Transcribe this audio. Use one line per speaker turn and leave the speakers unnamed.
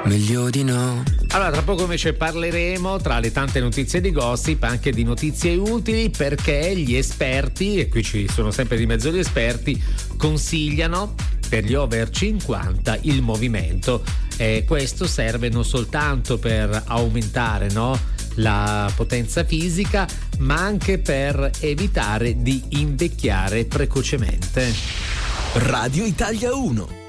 meglio di no.
Allora, tra poco invece parleremo, tra le tante notizie di gossip, anche di notizie utili, perché gli esperti, e qui ci sono sempre di mezzo gli esperti, consigliano per gli over 50 il movimento. Questo serve non soltanto per aumentare, no, la potenza fisica, ma anche per evitare di invecchiare precocemente.
Radio Italia 1.